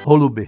Holuby.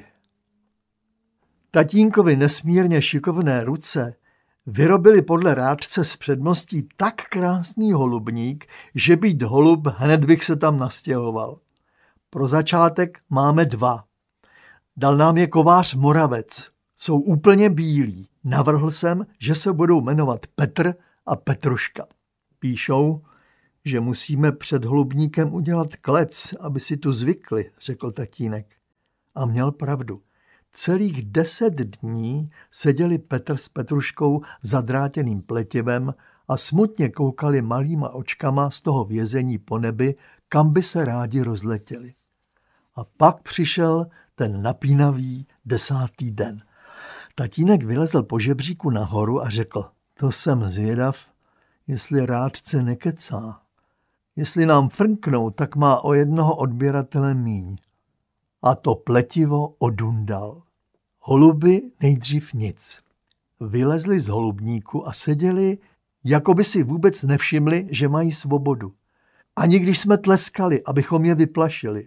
Tatínkovi nesmírně šikovné ruce vyrobili podle rádce z Předmostí tak krásný holubník, že být holub, hned bych se tam nastěhoval. Pro začátek máme 2. Dal nám je kovář Moravec. Jsou úplně bílí. Navrhl jsem, že se budou jmenovat Petr a Petruška. Píšou, že musíme před holubníkem udělat klec, aby si tu zvykli, řekl tatínek. A měl pravdu. Celých 10 dní seděli Petr s Petruškou zadrátěným pletivem a smutně koukali malýma očkama z toho vězení po nebi, kam by se rádi rozletěli. A pak přišel ten napínavý 10. den. Tatínek vylezl po žebříku nahoru a řekl, to jsem zvědav, jestli rádce nekecá. Jestli nám frnknou, tak má o jednoho odběratele míň. A to pletivo odundal. Holuby nejdřív nic. Vylezli z holubníku a seděli, jako by si vůbec nevšimli, že mají svobodu. Ani když jsme tleskali, abychom je vyplašili.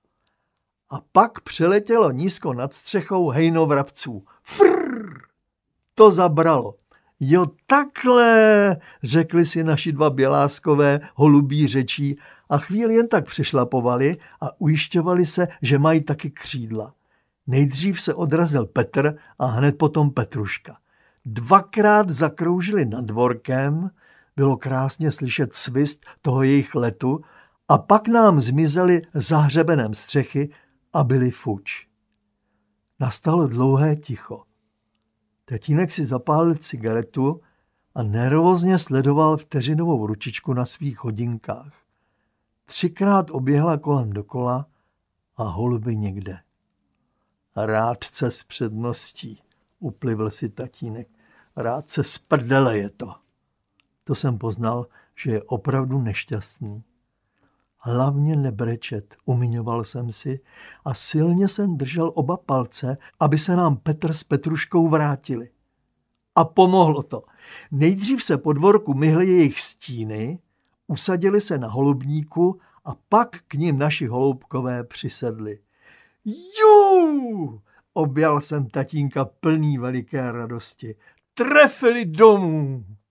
A pak přeletělo nízko nad střechou hejno vrabců. Frrr! To zabralo. Jo, takhle, řekli si naši 2 běláskové holubí řečí a chvíli jen tak přešlapovali a ujišťovali se, že mají taky křídla. Nejdřív se odrazil Petr a hned potom Petruška. 2krát zakroužili nad dvorkem, bylo krásně slyšet svist toho jejich letu a pak nám zmizeli za hřebenem střechy a byli fuč. Nastalo dlouhé ticho. Tatínek si zapálil cigaretu a nervózně sledoval vteřinovou ručičku na svých hodinkách. 3krát oběhla kolem dokola a holuby někde. Rádce z Předmostí, uplivl si tatínek. Rádce z prdele je to. To jsem poznal, že je opravdu nešťastný. Hlavně nebrečet, umiňoval jsem si a silně jsem držel oba palce, aby se nám Petr s Petruškou vrátili. A pomohlo to. Nejdřív se po dvorku myhly jejich stíny, usadili se na holubníku a pak k nim naši holoubkové přisedli. Jú! Objal jsem tatínka plný veliké radosti. Trefili domů!